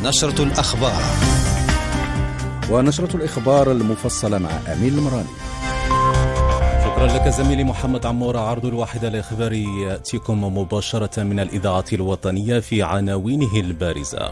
نشرة الأخبار. ونشرة الإخبار المفصلة مع أمين المراني. شكرا لك زميلي محمد عمورة. عرض الواحد الإخباري يأتيكم مباشرة من الإذاعة الوطنية في عناوينه البارزة.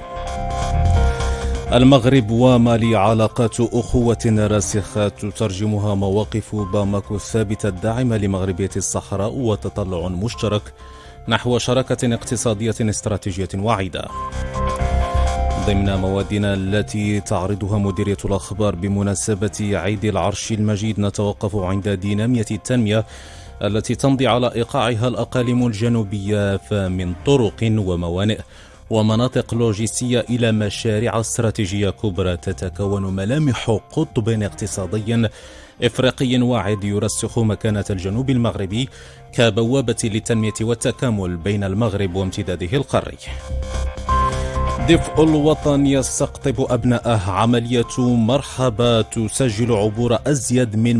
المغرب ومالي علاقات أخوة راسخة تترجمها مواقف باماكو الثابتة الداعمة لمغربية الصحراء وتطلع مشترك نحو شراكة اقتصادية استراتيجية واعدة. ضمن موادنا التي تعرضها مديرية الأخبار بمناسبة عيد العرش المجيد نتوقف عند دينامية التنمية التي تمضي على إيقاعها الأقاليم الجنوبية فمن طرق وموانئ ومناطق لوجستية إلى مشاريع استراتيجية كبرى تتكون ملامح قطب اقتصادي إفريقي واعد يرسخ مكانة الجنوب المغربي كبوابة للتنمية والتكامل بين المغرب وامتداده القاري. دفء الوطن يستقطب أبناءه. عملية مرحبا تسجل عبور أزيد من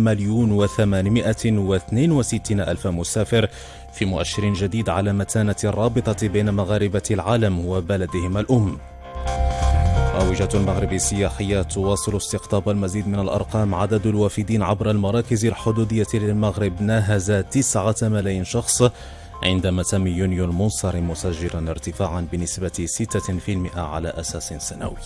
1,862,000 مسافر في مؤشر جديد على متانة الرابطة بين مغاربة العالم وبلدهم الأم. راوجة المغرب السياحية تواصل استقطاب المزيد من الأرقام. عدد الوافدين عبر المراكز الحدودية للمغرب ناهز 9 ملايين شخص عندما تم يونيو المنصرم، مسجلا ارتفاعا بنسبة 6% على أساس سنوي.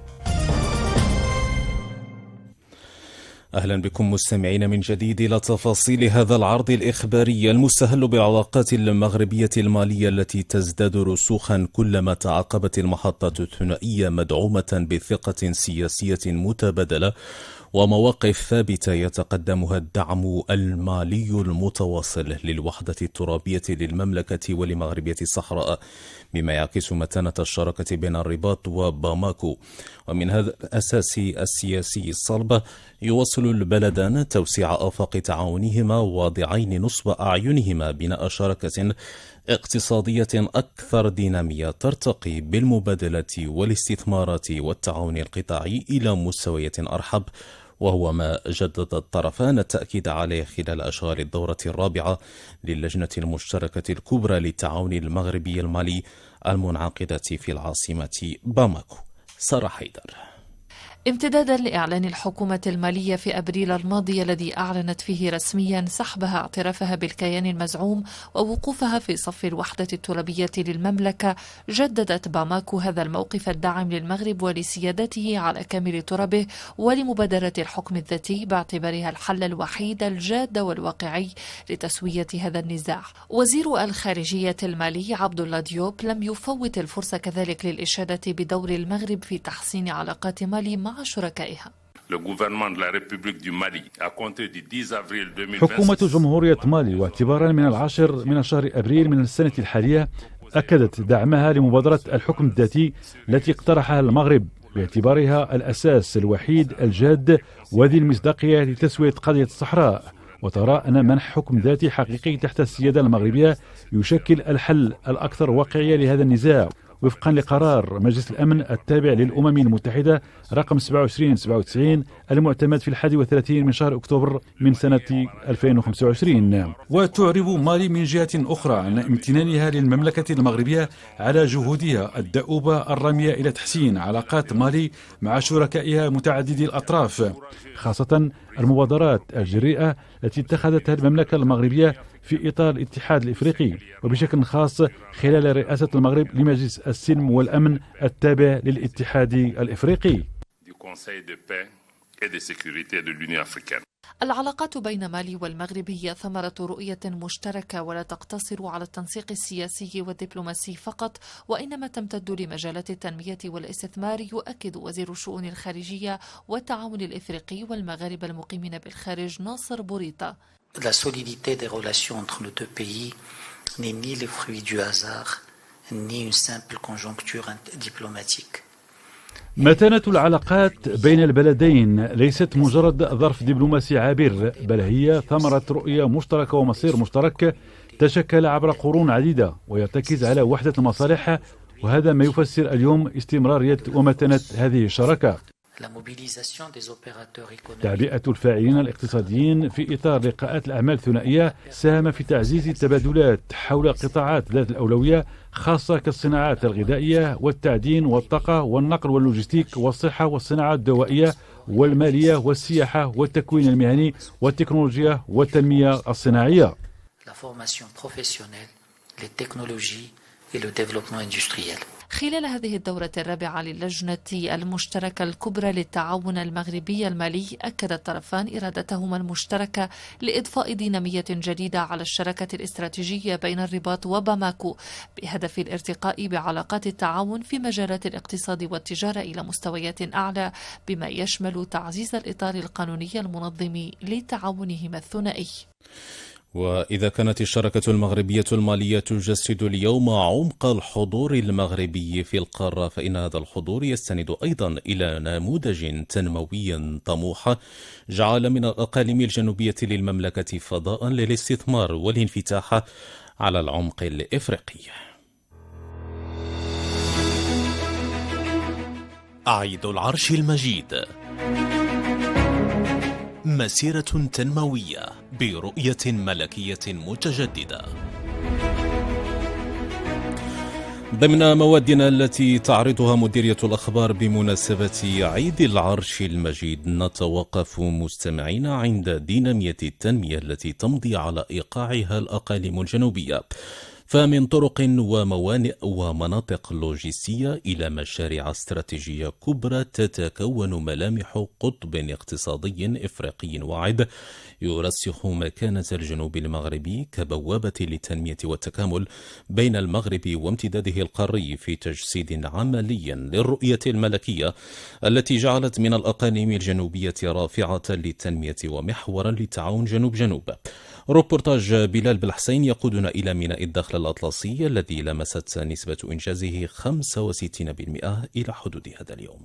أهلا بكم مستمعين من جديد إلى تفاصيل هذا العرض الإخباري المستهل بالعلاقات المغربية المالية التي تزداد رسوخا كلما تعاقبت المحطة الثنائية مدعومة بثقة سياسية متبادلة ومواقف ثابتة يتقدمها الدعم المالي المتواصل للوحدة الترابية للمملكة ولمغربية الصحراء، بما يعكس متانة الشراكة بين الرباط وباماكو. ومن هذا الأساس السياسي الصلب يواصل البلدان توسيع آفاق تعاونهما واضعين نصب أعينهما بناء شراكة اقتصادية أكثر دينامية ترتقي بالمبادلة والاستثمارات والتعاون القطاعي إلى مستويات أرحب، وهو ما جدد الطرفان التأكيد عليه خلال أشغال الدورة الرابعة للجنة المشتركة الكبرى للتعاون المغربي المالي المنعقدة في العاصمة باماكو. سارة حيدر. امتدادا لإعلان الحكومة المالية في أبريل الماضي الذي أعلنت فيه رسميا سحبها اعترافها بالكيان المزعوم ووقوفها في صف الوحدة الترابية للمملكة، جددت باماكو هذا الموقف الداعم للمغرب ولسيادته على كامل ترابه ولمبادرة الحكم الذاتي باعتبارها الحل الوحيد الجاد والواقعي لتسوية هذا النزاع. وزير الخارجية المالي عبد الله ديوب لم يفوت الفرصة كذلك للإشادة بدور المغرب في تحسين علاقات مالي مع شركائها. حكومة جمهورية مالي واعتبارا من 10 من شهر أبريل من السنة الحالية أكدت دعمها لمبادرة الحكم الذاتي التي اقترحها المغرب باعتبارها الأساس الوحيد الجاد وذي المصداقية لتسوية قضية الصحراء، وترى أن منح حكم ذاتي حقيقي تحت السيادة المغربية يشكل الحل الأكثر واقعية لهذا النزاع وفقا لقرار مجلس الأمن التابع للأمم المتحدة رقم 2797 المعتمد في 31 من شهر أكتوبر من سنة 2025. وتعرب مالي من جهة أخرى عن امتنانها للمملكة المغربية على جهودها الدؤوبة الرامية إلى تحسين علاقات مالي مع شركائها متعددي الأطراف، خاصة المبادرات الجريئة التي اتخذتها المملكة المغربية في إطار الاتحاد الإفريقي، وبشكل خاص خلال رئاسة المغرب لمجلس السلم والأمن التابع للاتحاد الإفريقي. العلاقات بين مالي والمغرب هي ثمرة رؤية مشتركة ولا تقتصر على التنسيق السياسي والدبلوماسي فقط، وإنما تمتد لمجالات التنمية والاستثمار. يؤكد وزير الشؤون الخارجية والتعاون الإفريقي والمغاربة المقيمين بالخارج ناصر بوريطة. La solidité des relations entre nos deux pays n'est ni le fruit du hasard, ni une simple conjoncture diplomatique. متانة العلاقات بين البلدين ليست مجرد ظرف دبلوماسي عابر، بل هي ثمرة رؤية مشتركة ومصير مشترك تشكل عبر قرون عديدة ويرتكز على وحدة المصالح، وهذا ما يفسر اليوم استمرارية ومتانة هذه الشراكة. تعبئة الفاعلين الاقتصاديين في إطار لقاءات الأعمال الثنائية ساهم في تعزيز التبادلات حول قطاعات ذات الأولوية، خاصة كالصناعات الغذائية والتعدين والطاقة والنقل واللوجستيك والصحة والصناعات الدوائية والمالية والسياحة والتكوين المهني والتكنولوجيا والتنمية الصناعية. خلال هذه الدورة الرابعة للجنة المشتركة الكبرى للتعاون المغربي المالي، أكد الطرفان إرادتهما المشتركة لإضفاء دينامية جديدة على الشراكة الاستراتيجية بين الرباط وباماكو بهدف الارتقاء بعلاقات التعاون في مجالات الاقتصاد والتجارة إلى مستويات أعلى، بما يشمل تعزيز الإطار القانوني المنظم لتعاونهما الثنائي. وإذا كانت الشراكة المغربية المالية تجسد اليوم عمق الحضور المغربي في القارة، فإن هذا الحضور يستند أيضا إلى نموذج تنموي طموح جعل من الأقاليم الجنوبية للمملكة فضاء للاستثمار والانفتاح على العمق الإفريقي. عيد العرش المجيد، مسيرة تنموية برؤية ملكية متجددة. ضمن موادنا التي تعرضها مديرية الأخبار بمناسبة عيد العرش المجيد، نتوقف مستمعين عند دينامية التنمية التي تمضي على إيقاعها الأقاليم الجنوبية، فمن طرق وموانئ ومناطق لوجستية إلى مشاريع استراتيجية كبرى تتكون ملامح قطب اقتصادي إفريقي واعد يرسخ مكانة الجنوب المغربي كبوابة للتنمية والتكامل بين المغرب وامتداده القاري، في تجسيد عملي للرؤية الملكية التي جعلت من الأقاليم الجنوبية رافعة للتنمية ومحورا للتعاون جنوب. روبورتاج بلال بالحسين يقودنا إلى ميناء الدخل الأطلسي الذي لمست نسبة إنجازه 65% إلى حدود هذا اليوم.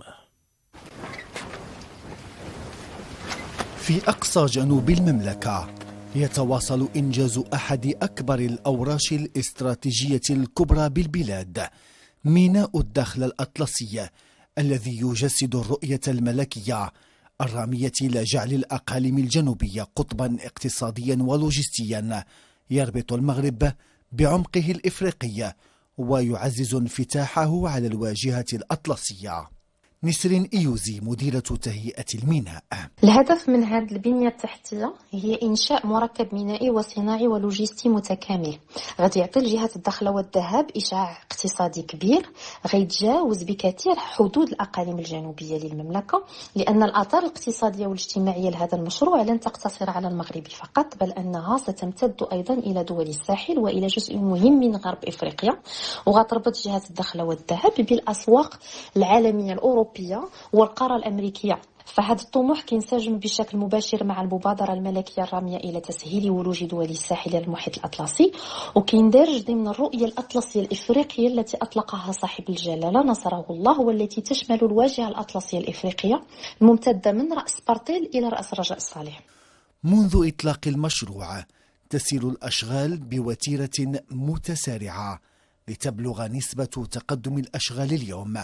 في أقصى جنوب المملكة يتواصل إنجاز أحد أكبر الأوراش الاستراتيجية الكبرى بالبلاد، ميناء الدخل الأطلسي الذي يجسد الرؤية الملكية الرامية لجعل الأقاليم الجنوبية قطبا اقتصاديا ولوجستيا يربط المغرب بعمقه الإفريقي ويعزز انفتاحه على الواجهة الأطلسية. نسرين إيوزي مديرة تهيئة الميناء. الهدف من هذه البنية التحتية هي إنشاء مركب مينائي وصناعي ولوجستي متكامل، غادي يعطي لجهة الدخل والذهب إشعاع اقتصادي كبير، غيتجاوز بكثير حدود الأقاليم الجنوبية للمملكة، لأن الآثار الاقتصادية والاجتماعية لهذا المشروع لن تقتصر على المغرب فقط، بل أنها ستمتد أيضا إلى دول الساحل وإلى جزء مهم من غرب إفريقيا، وغتربط جهة الدخل والذهب بالأسواق العالمية الأوروبية والقارة الأمريكية. فهذا الطموح كينسجم بشكل مباشر مع المبادرة الملكية الرامية إلى تسهيل ولوج دول الساحل للمحيط الأطلسي، وكيندرج ضمن الرؤية الأطلسية الإفريقية التي أطلقها صاحب الجلالة نصره الله، والتي تشمل الواجهة الأطلسية الإفريقية الممتدة من رأس بارتيل إلى رأس رجاء صالح. منذ إطلاق المشروع تسير الأشغال بوتيرة متسارعة لتبلغ نسبة تقدم الأشغال اليوم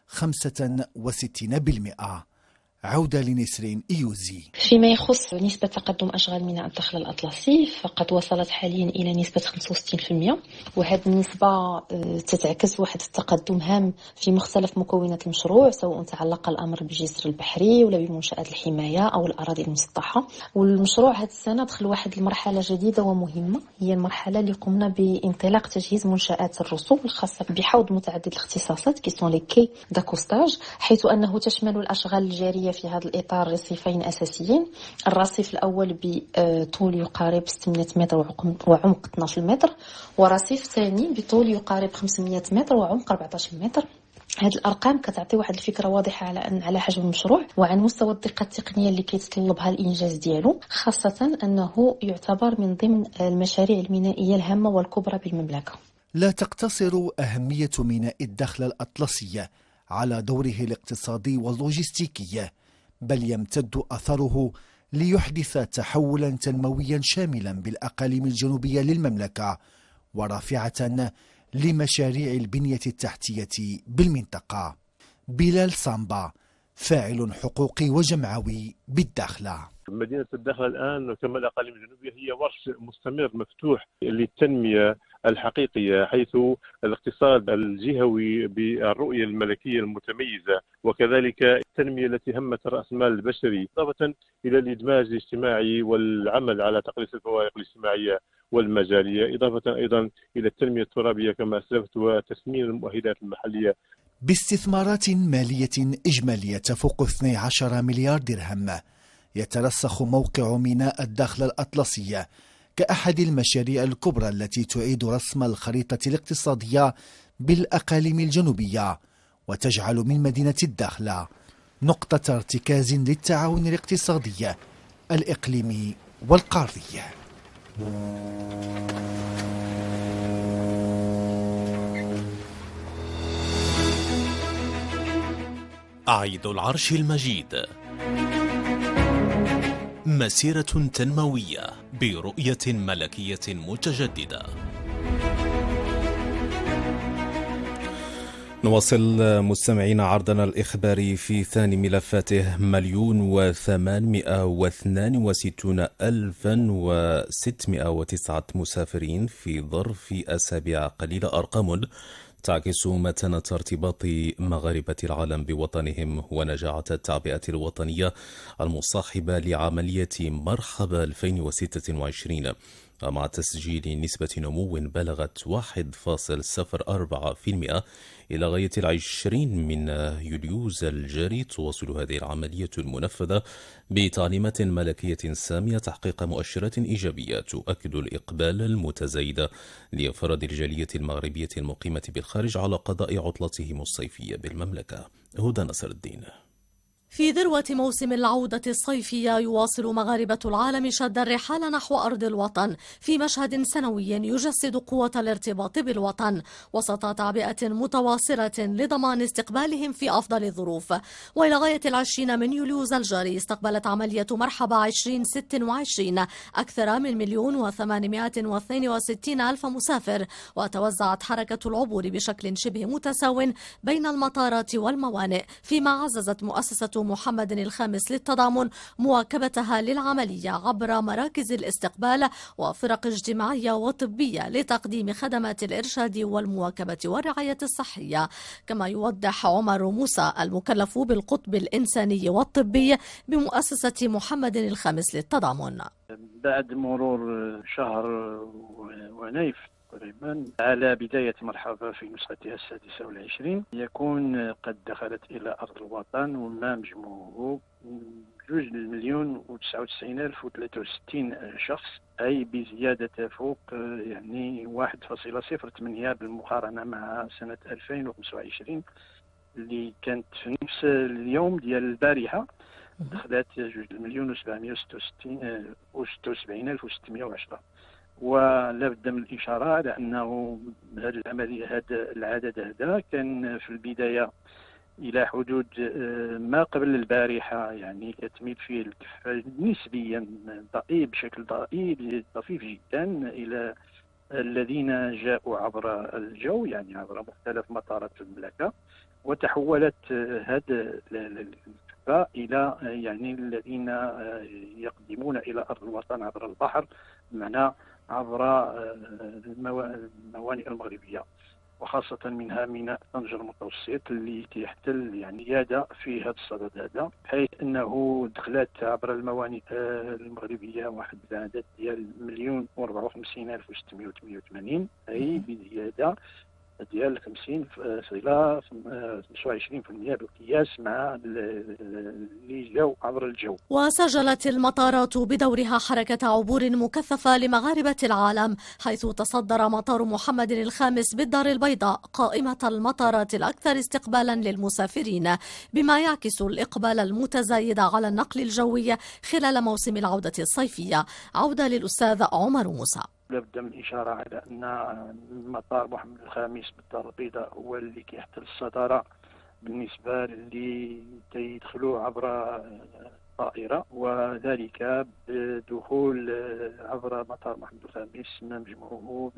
65%. عودة لنسرين إيوزي. فيما يخص نسبة تقدم أشغال ميناء الدخل الأطلسي فقد وصلت حاليا إلى نسبة 65%، وهذه النسبة تتعكس واحد التقدم هام في مختلف مكونات المشروع، سواء تعلق الأمر بالجسر البحري ولا بمنشآت الحماية أو الأراضي المسطحة. والمشروع هذه السنة دخل واحد المرحلة جديدة ومهمة، هي المرحلة اللي قمنا بانطلاق تجهيز منشآت الرسوب الخاصة بحوض متعدد الاختصاصات كيسون لي كي داكوستاج، حيث أنه تشمل الأشغال الجارية في هذا الإطار رصيفين أساسيين. الرصيف الأول بطول يقارب 600 متر وعمق 12 متر، ورصيف ثاني بطول يقارب 500 متر وعمق 14 متر. هذه الأرقام كتعطي واحد الفكرة واضحة على حجم المشروع وعن مستوى الدقة التقنية اللي كيتطلبها الإنجاز ديالو، خاصة أنه يعتبر من ضمن المشاريع المينائية الهامة والكبرى بالمملكة. لا تقتصر أهمية ميناء الدخل الأطلسي على دوره الاقتصادي واللوجستيكي، بل يمتد أثره ليحدث تحولا تنمويا شاملا بالأقاليم الجنوبية للمملكة ورافعة لمشاريع البنية التحتية بالمنطقة. بلال سامبا فاعل حقوقي وجمعوي بالداخلة. مدينة الداخلة الآن وكما الأقاليم الجنوبية هي ورش مستمر مفتوح للتنمية الحقيقية، حيث الاقتصاد الجهوي بالرؤية الملكية المتميزة، وكذلك التنمية التي همت رأس المال البشري، إضافة إلى الإدماج الاجتماعي والعمل على تقليص الفوارق الاجتماعية والمجالية، إضافة أيضا إلى التنمية الترابية كما أسلفت وتسمين المؤهلات المحلية. باستثمارات مالية إجمالية تفوق 12 مليار درهم، يترسخ موقع ميناء الداخلة الأطلسية كأحد المشاريع الكبرى التي تعيد رسم الخريطة الاقتصادية بالأقاليم الجنوبية، وتجعل من مدينة الداخلة نقطة ارتكاز للتعاون الاقتصادي الإقليمي والقاري. عيد العرش المجيد، مسيرة تنموية برؤية ملكية متجددة. نواصل مستمعين عرضنا الإخباري في ثاني ملفاته. 1,862,609 مسافرين في ظرف أسابيع قليلة، أرقام تعكس متانة ارتباط مغاربة العالم بوطنهم ونجاعة التعبئة الوطنية المصاحبة لعملية مرحبا 2026، مع تسجيل نسبة نمو بلغت 1.04% إلى غاية 20 من يوليوز الجاري. تواصل هذه العملية المنفذة بتعليمات ملكية سامية تحقيق مؤشرات إيجابية تؤكد الإقبال المتزايد لأفراد الجالية المغربية المقيمة بالخارج على قضاء عطلتهم الصيفية بالمملكة. هدى نصر الدين. في ذروة موسم العودة الصيفية يواصل مغاربة العالم شد الرحال نحو أرض الوطن في مشهد سنوي يجسد قوة الارتباط بالوطن وسط تعبئة متواصلة لضمان استقبالهم في أفضل الظروف. وإلى غاية 20 من يوليوز الجاري استقبلت عملية مرحبا 2026 أكثر من 1,862,000 مسافر، وتوزعت حركة العبور بشكل شبه متساو بين المطارات والموانئ، فيما عززت مؤسسة محمد الخامس للتضامن مواكبتها للعملية عبر مراكز الاستقبال وفرق اجتماعية وطبية لتقديم خدمات الإرشاد والمواكبة والرعاية الصحية. كما يوضح عمر موسى المكلف بالقطب الإنساني والطبي بمؤسسة محمد الخامس للتضامن: بعد مرور شهر ونيف تقريبا على بداية مرحبا في نسختها 26 يكون قد دخلت إلى أرض الوطن وما مجموعه 2,099,063 شخص، أي بزيادة تفوق يعني 1.08 بالمقارنة مع سنة 2025 اللي كانت في نفس اليوم ديال البارحة دخلت 2,776,610. ولا بد من الإشارة على أنه هذا العملية هذا العدد هذا كان في البداية إلى حدود ما قبل البارحة، يعني كتميل فيه الكفة نسبيا ضئيل بشكل طفيف جدا إلى الذين جاءوا عبر الجو، يعني عبر مختلف مطارات المملكة، وتحولت هذا الكفة إلى يعني الذين يقدمون إلى أرض الوطن عبر البحر، بمعنى عبر الموانئ المغربية، وخاصة منها ميناء طنجة المتوسط اللي تحتل يعني يد في هذا الصدد هذا، بحيث أنه دخلت عبر الموانئ المغربية واحد العدد ديال 1,054,688، أي بزيادة ديال 50 إلى 25% بالقياس مع اللي جاوا عبر الجو. وسجلت المطارات بدورها حركة عبور مكثفة لمغاربة العالم، حيث تصدر مطار محمد الخامس بالدار البيضاء قائمة المطارات الأكثر استقبالا للمسافرين، بما يعكس الإقبال المتزايد على النقل الجوي خلال موسم العودة الصيفية. عودة للأستاذ عمر موسى. لابد من الإشارة على أن مطار محمد الخامس بالدار البيضاء هو اللي كيحتل الصدارة بالنسبة اللي يدخلوا عبر الطائرة، وذلك بدخول عبر مطار محمد الخامس ما مجموعه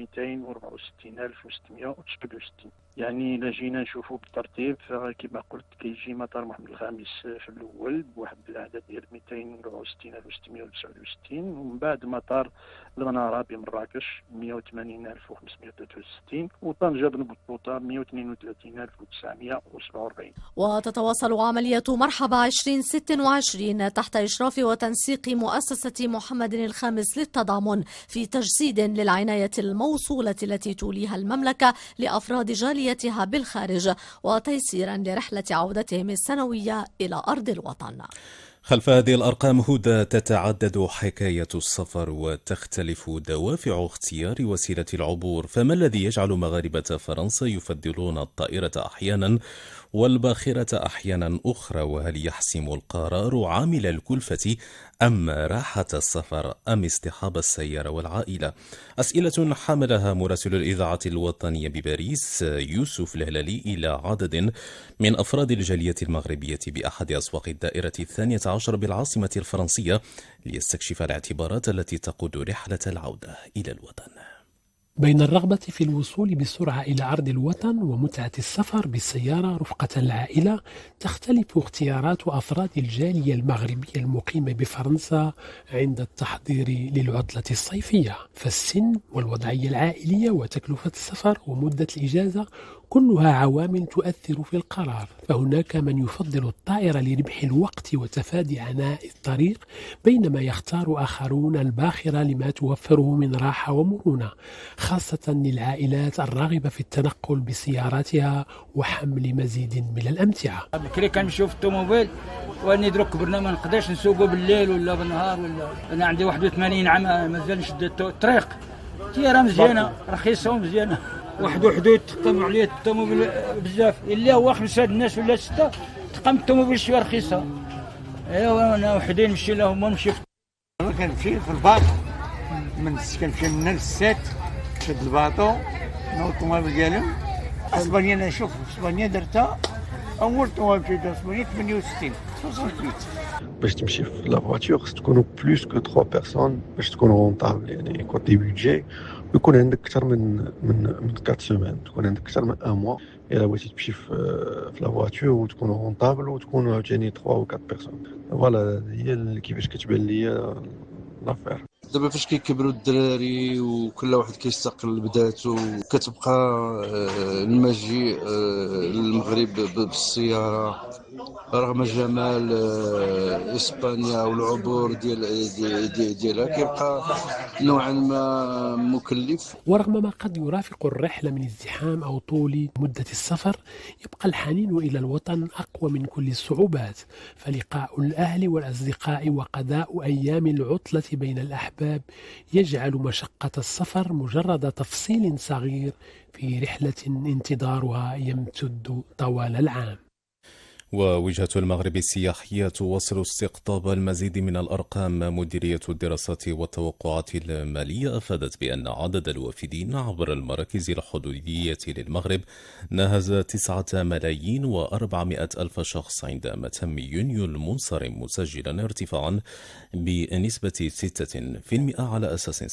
264,669. يعني إلا جينا نشوفوا بالترتيب كما قلت كيجي مطار محمد الخامس في الأول بواحد العدد ديال 264,669، ومن بعد مطار المنارة بمراكش 180,563، وطنجة بن بطوطة 132,947. وتتواصل عملية مرحبا 2026 تحت إشراف وتنسيق مؤسسة محمد الخامس للتضامن في تجسيد للعناية الموصولة التي توليها المملكة لأفراد جاليتها بالخارج، وتيسيرا لرحلة عودتهم السنوية إلى أرض الوطن. خلف هذه الأرقام هدى تتعدد حكاية السفر وتختلف دوافع اختيار وسيلة العبور، فما الذي يجعل مغاربة فرنسا يفضلون الطائرة أحيانا والباخرة أحيانا أخرى؟ وهل يحسم القرار عامل الكلفة أم راحة السفر أم اصطحاب السيارة والعائلة؟ أسئلة حملها مراسل الإذاعة الوطنية بباريس يوسف الهلالي إلى عدد من أفراد الجالية المغربية بأحد أسواق الدائرة 12 بالعاصمة الفرنسية ليستكشف الاعتبارات التي تقود رحلة العودة إلى الوطن. بين الرغبة في الوصول بسرعة إلى أرض الوطن ومتعة السفر بالسيارة رفقة العائلة، تختلف اختيارات أفراد الجالية المغربية المقيمة بفرنسا عند التحضير للعطلة الصيفية، فالسن والوضعية العائلية وتكلفة السفر ومدة الإجازة كلها عوامل تؤثر في القرار. فهناك من يفضل الطائرة لربح الوقت وتفادي عناء الطريق، بينما يختار آخرون الباخرة لما توفره من راحة ومرونة، خاصة للعائلات الراغبة في التنقل بسياراتها وحمل مزيد من الأمتعة. بكري كنمشيو في الطوموبيل، واني دروك كبرنا ما نقدرش نسوقو بالليل ولا بالنهار، ولا انا عندي 81 عام مازال نشد الطريق. الطياره مزيانه رخيصه ومزيانه، واحد وحدود تقام عليه الطوموبيل بزاف، الا هو 5 الناس ولا 6 تقام الطوموبيل شويه رخيصه. ايوا انا وحدي نمشي لهم ونمشي انا كنمشي في الباطو كنمشي من السات شد الباطو نوض الطوموبيل ديالهم. اسبانيا انا نشوف اسبانيا درتها اول طوموبيل مشيت اسبانيا 68 باش تمشي في لا فواتور خص تكونوا بلوس كو 3 بيرسون باش تكون رونطابل، يعني كوتي بيدجي، ويكون عندك اكثر من 4 سيمين، تكون عندك اكثر من 1 موا الا بغيتي تمشي في لا فواتور وتكون رونطابل وتكون عاوتاني 3 و 4 بيرسون. فوالا هي كيفاش كتبان ليا لافير. دابا فاش كيكبروا الدراري وكل واحد كيستقل بذاته، كتبقى المجيء للمغرب بالسياره رغم جمال اسبانيا والعبور ديالها كيبقى نوعا ما مكلف. ورغم ما قد يرافق الرحلة من ازدحام أو طول مدة السفر، يبقى الحنين إلى الوطن أقوى من كل الصعوبات، فلقاء الأهل والأصدقاء وقضاء أيام العطلة بين الأحباب يجعل مشقة السفر مجرد تفصيل صغير في رحلة انتظارها يمتد طوال العام. ووجهة المغرب السياحية تواصل استقطاب المزيد من الأرقام. مديرية الدراسات والتوقعات المالية أفادت بأن عدد الوافدين عبر المراكز الحدودية للمغرب ناهز 9,400,000 شخص، عندما تم يونيو المنصرم مسجلا ارتفاعا بنسبة 6% على أساس